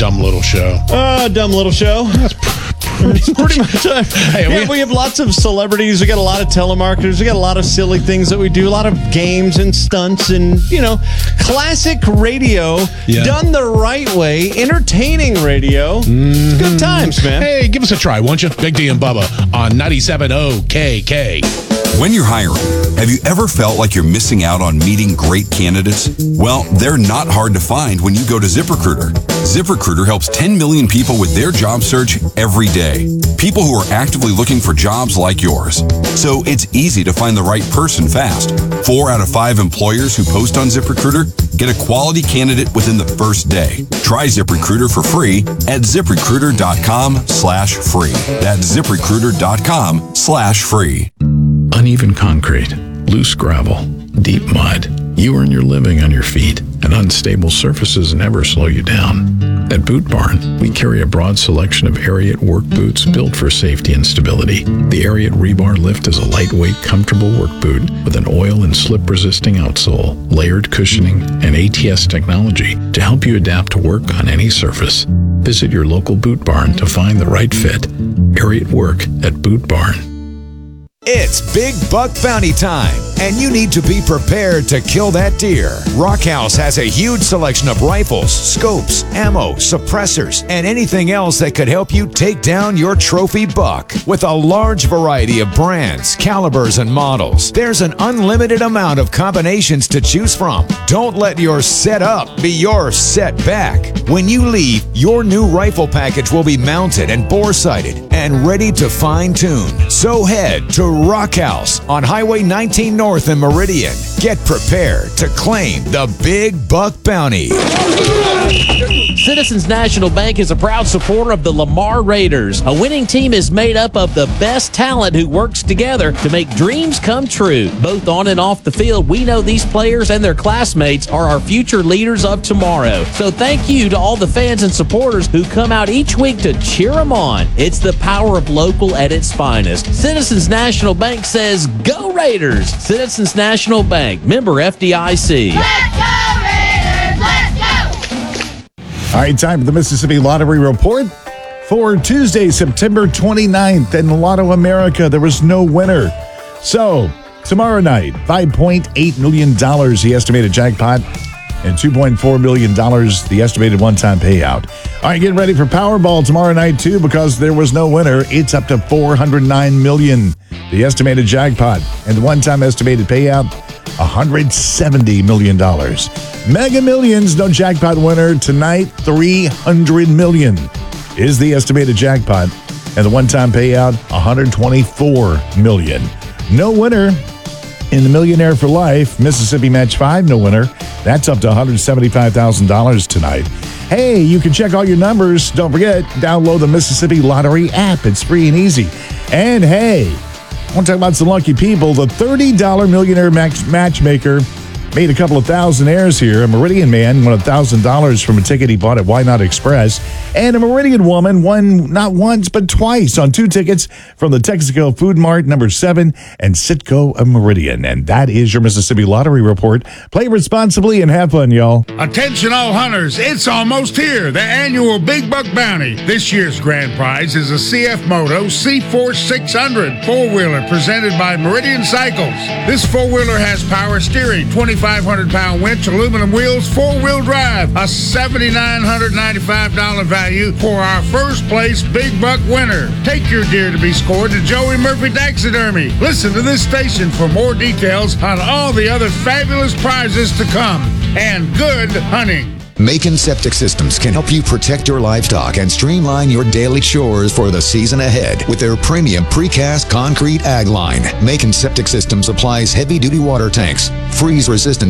dumb little show. Dumb little show. That's pretty much. We have lots of celebrities. We got a lot of telemarketers. We got a lot of silly things that we do. A lot of games and stunts and, classic radio done the right way. Entertaining radio. Mm-hmm. Good times, man. Hey, give us a try, won't you? Big D and Bubba on 97.0 KK. When you're hiring, have you ever felt like you're missing out on meeting great candidates? Well, they're not hard to find when you go to ZipRecruiter. ZipRecruiter helps 10 million people with their job search every day. People who are actively looking for jobs like yours. So it's easy to find the right person fast. 4 out of 5 employers who post on ZipRecruiter get a quality candidate within the first day. Try ZipRecruiter for free at ZipRecruiter.com/free. That's ZipRecruiter.com/free. Uneven concrete, loose gravel, deep mud. You earn your living on your feet, and unstable surfaces never slow you down. At Boot Barn, we carry a broad selection of Ariat work boots built for safety and stability. The Ariat Rebar Lift is a lightweight, comfortable work boot with an oil and slip-resisting outsole, layered cushioning, and ATS technology to help you adapt to work on any surface. Visit your local Boot Barn to find the right fit. Ariat Work at Boot Barn. It's Big Buck Bounty time, and you need to be prepared to kill that deer. Rockhouse has a huge selection of rifles, scopes, ammo, suppressors, and anything else that could help you take down your trophy buck. With a large variety of brands, calibers, and models, there's an unlimited amount of combinations to choose from. Don't let your setup be your setback. When you leave, your new rifle package will be mounted and bore-sighted and ready to fine-tune. So head to Rockhouse on Highway 19 North in Meridian. Get prepared to claim the Big Buck Bounty. Citizens National Bank is a proud supporter of the Lamar Raiders. A winning team is made up of the best talent who works together to make dreams come true. Both on and off the field, we know these players and their classmates are our future leaders of tomorrow. So thank you to all the fans and supporters who come out each week to cheer them on. It's the power of local at its finest. Citizens National Bank says, go Raiders! Citizens National Bank, member FDIC. Let's go Raiders! Let's go! All right, time for the Mississippi Lottery Report for Tuesday, September 29th. In Lotto America, there was no winner. So, tomorrow night, $5.8 million, the estimated jackpot, and $2.4 million, the estimated one-time payout. All right, getting ready for Powerball tomorrow night, too, because there was no winner. It's up to $409 million, the estimated jackpot, and the one-time estimated payout, $170 million. Mega Millions, no jackpot winner tonight. $300 million is the estimated jackpot, and the one-time payout, $124 million. No winner in the Millionaire for Life, Mississippi Match 5, no winner. That's up to $175,000 tonight. Hey, you can check all your numbers. Don't forget, download the Mississippi Lottery app. It's free and easy. And hey, I want to talk about some lucky people. The $30 Millionaire Matchmaker made a couple of thousandaires here. A Meridian man won $1,000 from a ticket he bought at Why Not Express. And a Meridian woman won not once, but twice on 2 tickets from the Texaco Food Mart, number 7, and Citgo of Meridian. And that is your Mississippi Lottery Report. Play responsibly and have fun, y'all. Attention all hunters, it's almost here, the annual Big Buck Bounty. This year's grand prize is a CF Moto C-Force 600 four-wheeler presented by Meridian Cycles. This four-wheeler has power steering, 2,500-pound winch, aluminum wheels, four-wheel drive, a $7,995 value for our first place Big Buck winner. Take your deer to be scored to Joey Murphy Taxidermy. Listen to this station for more details on all the other fabulous prizes to come. And good hunting. Macon Septic Systems can help you protect your livestock and streamline your daily chores for the season ahead with their premium precast concrete ag line. Macon Septic Systems applies heavy-duty water tanks, freeze-resistant